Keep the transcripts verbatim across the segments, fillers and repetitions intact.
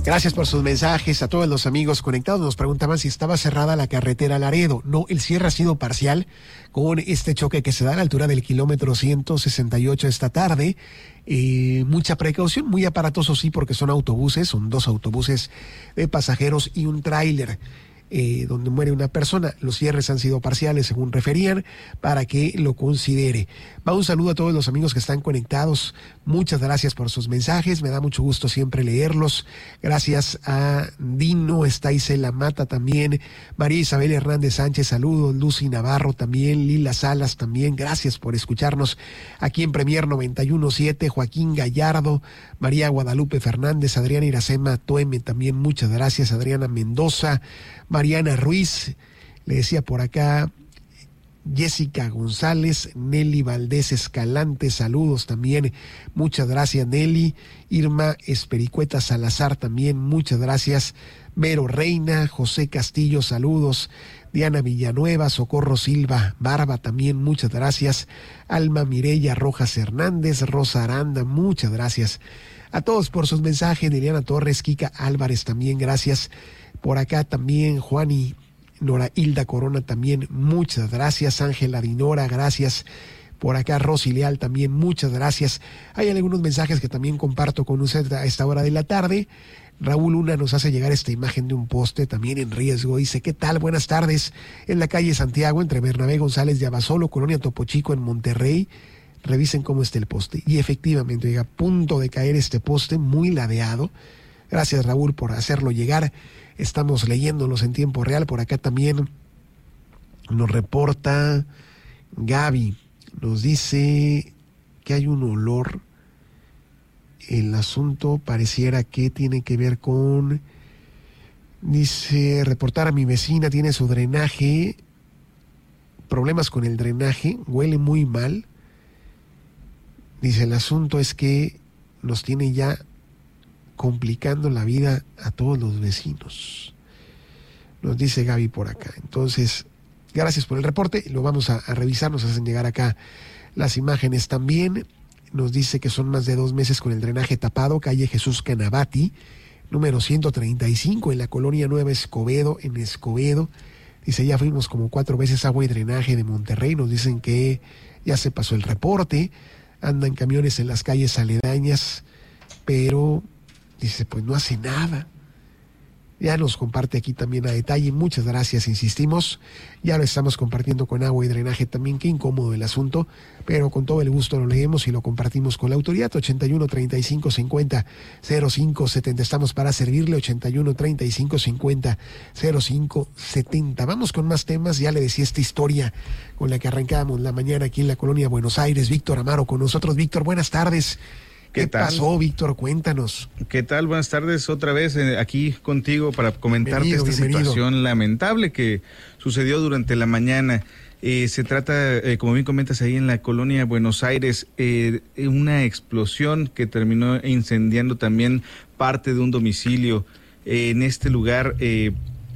Gracias por sus mensajes a todos los amigos conectados. Nos preguntaban si estaba cerrada la carretera Laredo. No, el cierre ha sido parcial con este choque que se da a la altura del kilómetro ciento sesenta y ocho esta tarde. Eh, mucha precaución, muy aparatoso sí, porque son autobuses, son dos autobuses de pasajeros y un tráiler. Eh, donde muere una persona. Los cierres han sido parciales, según referían, para que lo considere. Va un saludo a todos los amigos que están conectados. Muchas gracias por sus mensajes. Me da mucho gusto siempre leerlos. Gracias a Dino, está Isela Mata también. María Isabel Hernández Sánchez, saludos. Lucy Navarro también. Lila Salas también. Gracias por escucharnos aquí en Premier noventa y uno punto siete. Joaquín Gallardo, María Guadalupe Fernández, Adriana Iracema Tueme también. Muchas gracias. Adriana Mendoza, Mariana Ruiz, le decía por acá, Jessica González, Nelly Valdés Escalante, saludos también, muchas gracias Nelly. Irma Espericueta Salazar también, muchas gracias. Vero Reina, José Castillo, saludos. Diana Villanueva, Socorro Silva Barba también, muchas gracias. Alma Mireya Rojas Hernández, Rosa Aranda, muchas gracias a todos por sus mensajes. Liliana Torres, Kika Álvarez también, gracias. Por acá también Juani, Nora Hilda Corona también, muchas gracias. Ángela Dinora, gracias. Por acá Rosy Leal también, muchas gracias. Hay algunos mensajes que también comparto con usted a esta hora de la tarde. Raúl Luna nos hace llegar esta imagen de un poste también en riesgo. Dice, ¿qué tal? Buenas tardes. En la calle Santiago, entre Bernabé González de Abasolo, Colonia Topo Chico en Monterrey. Revisen cómo está el poste. Y efectivamente, llega a punto de caer este poste, muy ladeado. Gracias Raúl por hacerlo llegar. Estamos leyéndolos en tiempo real. Por acá también nos reporta Gaby. Nos dice que hay un olor. El asunto pareciera que tiene que ver con... Dice, reportar a mi vecina, tiene su drenaje. Problemas con el drenaje. Huele muy mal. Dice, el asunto es que nos tiene ya complicando la vida a todos los vecinos. Nos dice Gaby por acá. Entonces, gracias por el reporte. Lo vamos a, a revisar. Nos hacen llegar acá las imágenes también. Nos dice que son más de dos meses con el drenaje tapado. Calle Jesús Canavati, número ciento treinta y cinco, en la colonia Nueva Escobedo, en Escobedo. Dice, ya fuimos como cuatro veces agua y drenaje de Monterrey. Nos dicen que ya se pasó el reporte. Andan camiones en las calles aledañas, pero... Dice, pues no hace nada. Ya nos comparte aquí también a detalle. Muchas gracias, insistimos. Ya lo estamos compartiendo con agua y drenaje también. Qué incómodo el asunto, pero con todo el gusto lo leemos y lo compartimos con la autoridad. ochenta y uno, treinta y cinco, cincuenta, cero cinco setenta. Estamos para servirle. ochenta y uno, treinta y cinco, cincuenta, cero cinco setenta. Vamos con más temas. Ya le decía esta historia con la que arrancábamos la mañana aquí en la colonia Buenos Aires. Víctor Amaro con nosotros. Víctor, buenas tardes. ¿Qué, ¿Qué pasó, Víctor? Cuéntanos. ¿Qué tal? Buenas tardes otra vez eh, aquí contigo para comentarte bienvenido, esta bienvenido. situación lamentable que sucedió durante la mañana. Eh, se trata, eh, como bien comentas, ahí en la colonia Buenos Aires, eh, una explosión que terminó incendiando también parte de un domicilio. Eh, en este lugar eh,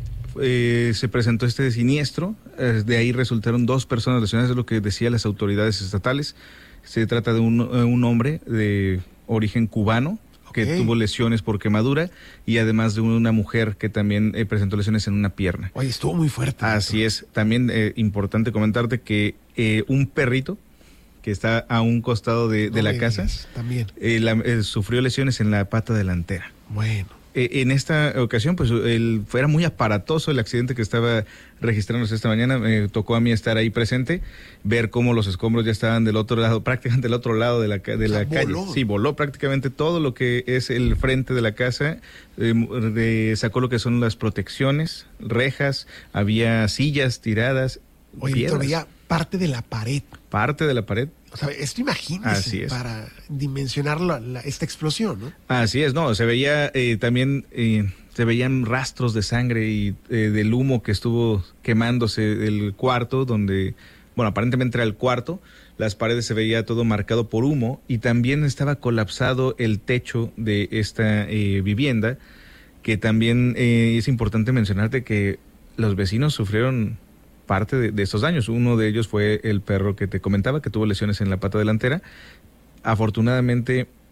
eh, se presentó este siniestro. Eh, de ahí resultaron dos personas lesionadas, es lo que decían las autoridades estatales. Se trata de un, un hombre de origen cubano que okay. tuvo lesiones por quemadura y además de una mujer que también eh, presentó lesiones en una pierna. Oye, estuvo muy fuerte. Así es. También eh, importante comentarte que eh, un perrito que está a un costado de, de no la casa digas, también eh, la, eh, sufrió lesiones en la pata delantera. Bueno. Eh, en esta ocasión, pues el, era muy aparatoso el accidente que estaba registrándose esta mañana. Me tocó a mí estar ahí presente, ver cómo los escombros ya estaban del otro lado, prácticamente del otro lado de la, de la calle. Voló. Sí, voló prácticamente todo lo que es el frente de la casa. Eh, de, sacó lo que son las protecciones, rejas, había sillas tiradas. Oye, todavía parte de la pared. Parte de la pared. O sea, esto imagínese para dimensionar la, la, esta explosión, ¿no? Así es, no, se veía eh, también, eh, se veían rastros de sangre y eh, del humo que estuvo quemándose del cuarto, donde, bueno, aparentemente era el cuarto, las paredes se veía todo marcado por humo y también estaba colapsado el techo de esta eh, vivienda, que también eh, es importante mencionarte que los vecinos sufrieron parte de, de estos daños. Uno de ellos fue el perro que te comentaba, que tuvo lesiones en la pata delantera. Afortunadamente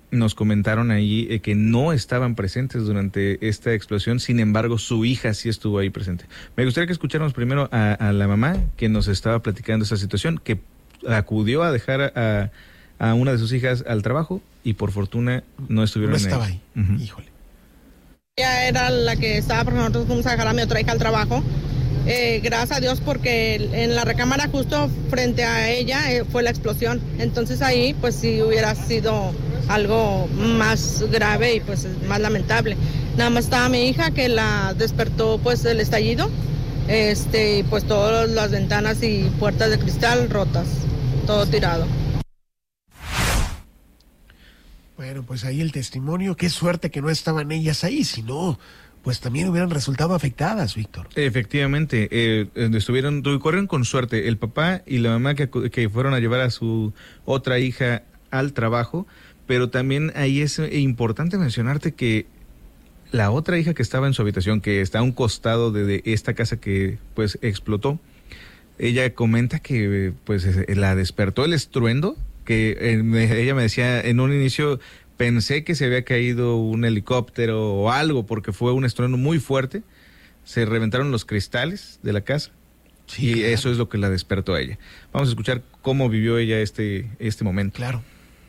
nos comentaron ahí eh, que no estaban presentes durante esta explosión, sin embargo su hija sí estuvo ahí presente. Me gustaría que escucháramos primero a, a la mamá que nos estaba platicando esa situación, que acudió a dejar a, a una de sus hijas al trabajo y por fortuna no estuvieron no estaba ahí. ahí, uh-huh. Híjole. Ella era la que estaba, porque nosotros fuimos a dejar a mi otra hija al trabajo. Eh, gracias a Dios, porque en la recámara justo frente a ella eh, fue la explosión. Entonces ahí pues sí hubiera sido algo más grave y pues más lamentable. Nada más estaba mi hija que la despertó pues el estallido, este, pues todas las ventanas y puertas de cristal rotas, todo tirado. Bueno, pues ahí el testimonio, qué suerte que no estaban ellas ahí, si no, pues también hubieran resultado afectadas, Víctor. Efectivamente, eh, estuvieron, corrieron con suerte el papá y la mamá que, que fueron a llevar a su otra hija al trabajo, pero también ahí es importante mencionarte que la otra hija que estaba en su habitación, que está a un costado de, de esta casa que pues explotó, ella comenta que pues la despertó el estruendo, que eh, ella me decía en un inicio pensé que se había caído un helicóptero o algo porque fue un estruendo muy fuerte, se reventaron los cristales de la casa sí, y claro. Eso es lo que la despertó a ella. Vamos a escuchar cómo vivió ella este, este momento. Claro.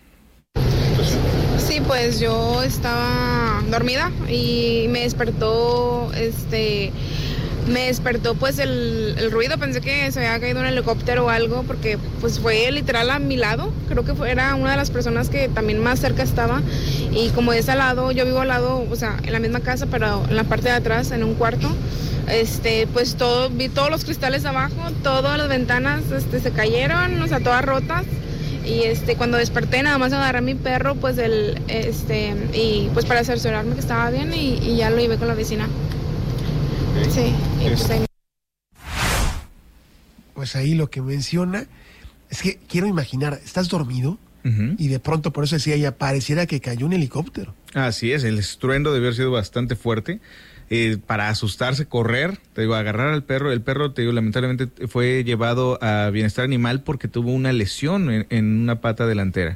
Sí, pues yo estaba dormida y me despertó este... Me despertó pues el, el ruido, pensé que se había caído un helicóptero o algo, porque pues fue literal a mi lado, creo que fue, era una de las personas que también más cerca estaba, y como de ese lado, yo vivo al lado, o sea, en la misma casa, pero en la parte de atrás, en un cuarto, este, pues todo, vi todos los cristales abajo, todas las ventanas este, se cayeron, o sea, todas rotas, y este, cuando desperté nada más agarré a mi perro, pues el, este, y pues para cerciorarme que estaba bien, y, y ya lo llevé con la vecina. Sí, y pues ahí... pues ahí lo que menciona es que quiero imaginar, estás dormido uh-huh. y de pronto, por eso decía ella, pareciera que cayó un helicóptero. Así es, el estruendo debió haber sido bastante fuerte, eh, para asustarse, correr, te digo, agarrar al perro, el perro, te digo, lamentablemente fue llevado a Bienestar Animal porque tuvo una lesión en, en una pata delantera.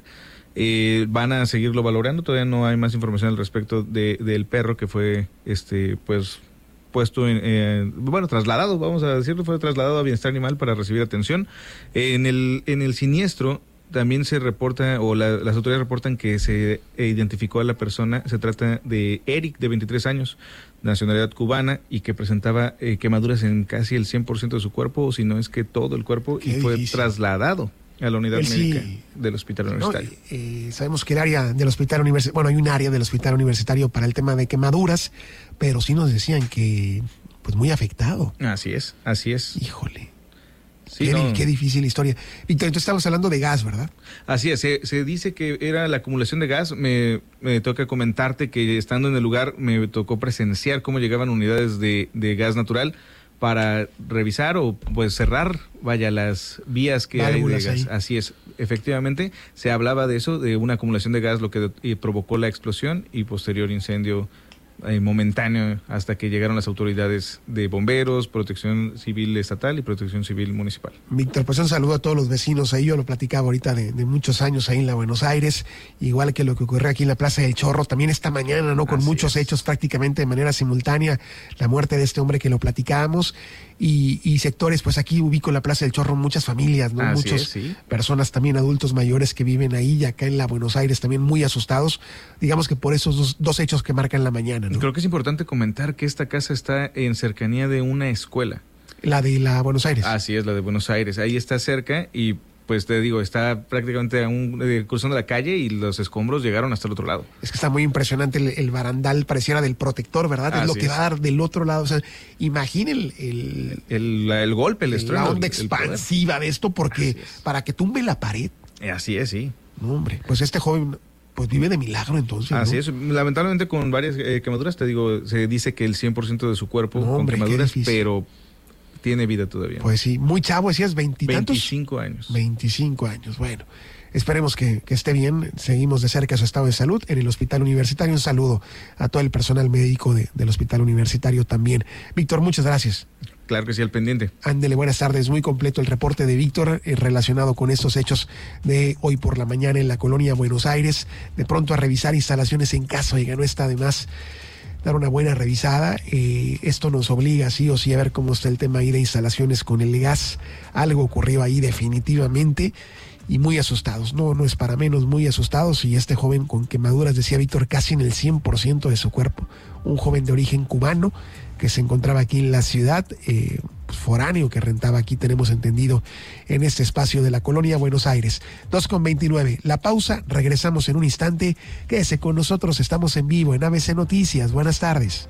Eh, van a seguirlo valorando, todavía no hay más información al respecto de, del perro que fue, este, pues... puesto en, eh, bueno, trasladado, vamos a decirlo, fue trasladado a Bienestar Animal para recibir atención. Eh, en el en el siniestro también se reporta, o la, las autoridades reportan que se identificó a la persona, se trata de Eric, de veintitrés años, nacionalidad cubana, y que presentaba eh, quemaduras en casi el cien por ciento de su cuerpo, o si no es que todo el cuerpo, Qué y fue difícil. Trasladado a la unidad Él médica sí, del hospital universitario. No, eh, sabemos que el área del hospital universitario, bueno, hay un área del hospital universitario para el tema de quemaduras, pero sí nos decían que, pues muy afectado. Así es, así es. Híjole. Sí, qué, no. qué difícil historia. Víctor, entonces estamos hablando de gas, ¿verdad? Así es, se, se dice que era la acumulación de gas. Me, me toca comentarte que estando en el lugar me tocó presenciar cómo llegaban unidades de, de gas natural para revisar o pues cerrar, vaya, las vías que Válvulas hay de gas. Ahí. Así es, efectivamente, se hablaba de eso, de una acumulación de gas, lo que eh, provocó la explosión y posterior incendio eh, momentáneo hasta que llegaron las autoridades de bomberos, protección civil estatal y protección civil municipal. Víctor, pues un saludo a todos los vecinos ahí, yo lo platicaba ahorita de, de muchos años ahí en la Buenos Aires, igual que lo que ocurrió aquí en la Plaza del Chorro, también esta mañana, ¿no? Con Así muchos es. hechos prácticamente de manera simultánea, la muerte de este hombre que lo platicábamos, y, y sectores, pues aquí ubico en la Plaza del Chorro muchas familias, ¿no? Muchas sí. personas también, adultos mayores que viven ahí, y acá en la Buenos Aires también muy asustados, digamos que por esos dos, dos hechos que marcan la mañana, ¿no? Creo que es importante comentar que esta casa está en cercanía de una escuela. La de la Buenos Aires. Así es, la de Buenos Aires. Ahí está cerca y pues te digo, está prácticamente a un, eh, cruzando la calle y los escombros llegaron hasta el otro lado. Es que está muy impresionante el, el barandal, pareciera del protector, ¿verdad? Así es lo que es. va a dar del otro lado. O sea, imaginen el... El, el, el golpe, el estruendo. La onda expansiva de esto, porque para que tumbe la pared. Así es, sí. No, hombre, pues este joven... pues vive de milagro entonces, Así ¿no? es, lamentablemente con varias eh, quemaduras, te digo, se dice que el cien por ciento de su cuerpo no, hombre, con quemaduras, pero tiene vida todavía. Pues sí, muy chavo, decías, veintitantos. veinticinco años. veinticinco años, bueno. Esperemos que, que esté bien, seguimos de cerca su estado de salud en el hospital universitario. Un saludo a todo el personal médico de, del hospital universitario también. Víctor, muchas gracias. Claro que sí, al pendiente. Ándele, buenas tardes. Muy completo el reporte de Víctor eh, relacionado con estos hechos de hoy por la mañana en la colonia Buenos Aires. De pronto a revisar instalaciones en caso de que no está de más dar una buena revisada. Eh, esto nos obliga sí o sí a ver cómo está el tema ahí de instalaciones con el gas. Algo ocurrió ahí definitivamente y muy asustados. No, no es para menos, muy asustados. Y este joven con quemaduras, decía Víctor, casi en el cien por ciento de su cuerpo. Un joven de origen cubano que se encontraba aquí en la ciudad, eh, pues foráneo, que rentaba aquí, tenemos entendido, en este espacio de la colonia Buenos Aires. dos con veintinueve. La pausa, regresamos en un instante. Quédese con nosotros, estamos en vivo en A B C Noticias. Buenas tardes.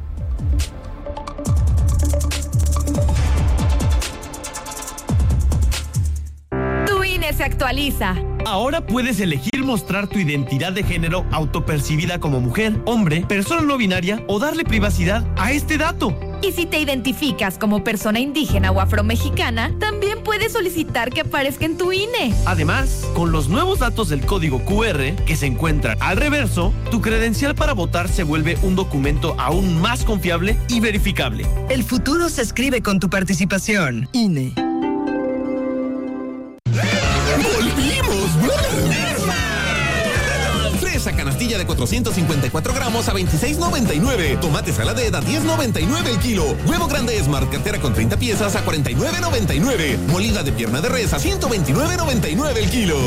Tu I N E se actualiza. Ahora puedes elegir mostrar tu identidad de género autopercibida como mujer, hombre, persona no binaria o darle privacidad a este dato. Y si te identificas como persona indígena o afromexicana, también puedes solicitar que aparezca en tu I N E. Además, con los nuevos datos del código cu erre que se encuentran al reverso, tu credencial para votar se vuelve un documento aún más confiable y verificable. El futuro se escribe con tu participación. I N E. Fresa canastilla de cuatrocientos cincuenta y cuatro gramos a veintiséis noventa y nueve. Tomate saladez a diez noventa y nueve el kilo. Huevo grande Smart cartera con treinta piezas a cuarenta y nueve noventa y nueve. Molida de pierna de res a ciento veintinueve noventa y nueve el kilo.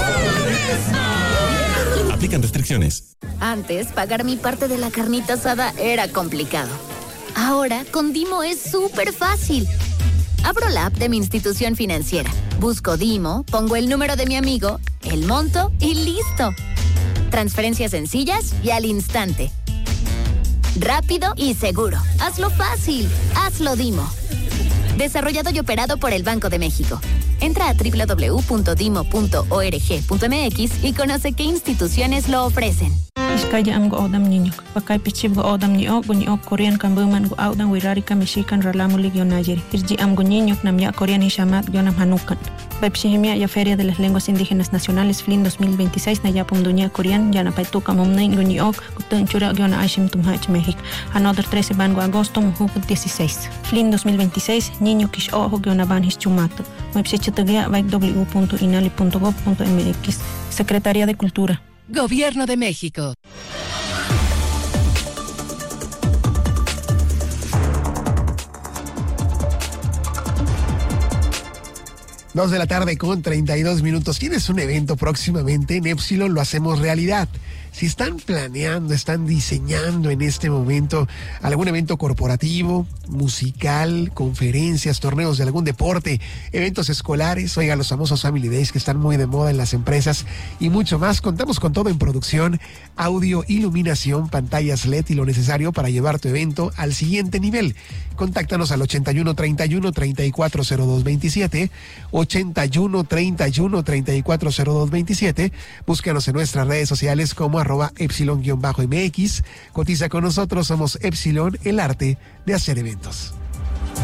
Aplican restricciones. Antes, pagar mi parte de la carnita asada era complicado. Ahora, con Dimo es súper fácil. Abro la app de mi institución financiera, busco Dimo, pongo el número de mi amigo, el monto y listo. Transferencias sencillas y al instante. Rápido y seguro. Hazlo fácil. Hazlo Dimo. Desarrollado y operado por el Banco de México. Entra a doble u doble u doble u punto dimo punto org punto eme equis y conoce qué instituciones lo ofrecen. Iskaya am go odam ninyok. Pakai pichib go odam niok, go niok Korean kan buman go audan wirari kan mishikan ralamuli gyo najeri. Irji am go ninyok nam ya Korean ishamat gyo nam hanukan. Pepsihimia ya Feria de las Lenguas Indígenas Nacionales F L I N dos mil veintiséis na yapum dunia Korean ya na paituka momnain go niok gutun chura gyo na aishim tumhach México. Another trece bango agosto mujuk dieciséis. F L I N dos mil veintiséis niño kish ojo gyo na ban his chumato. Website w w w punto inali punto gob punto eme equis. Secretaría de Cultura. Gobierno de México. Dos de la tarde con treinta y dos minutos. Tienes un evento próximamente en Epsilon, lo hacemos realidad. Si están planeando, están diseñando en este momento algún evento corporativo, musical, conferencias, torneos de algún deporte, eventos escolares, oiga, los famosos Family Days que están muy de moda en las empresas y mucho más, contamos con todo en producción, audio, iluminación, pantallas L E D y lo necesario para llevar tu evento al siguiente nivel. Contáctanos al ochenta y uno treinta y uno treinta y cuatro cero dos veintisiete, ochenta y uno treinta y uno treinta y cuatro cero dos veintisiete. Búscanos en nuestras redes sociales como arroba epsilon-mx. Cotiza con nosotros, somos Epsilon, el arte de hacer eventos.